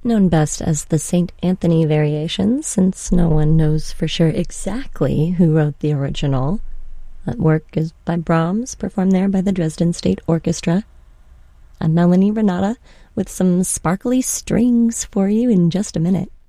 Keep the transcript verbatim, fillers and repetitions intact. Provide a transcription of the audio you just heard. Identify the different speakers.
Speaker 1: known best as the Saint Anthony Variations, since no one knows for sure exactly who wrote the original. That work is by Brahms, performed there by the Dresden State Orchestra. I'm Melanie Renata with some sparkly strings for you in just a minute.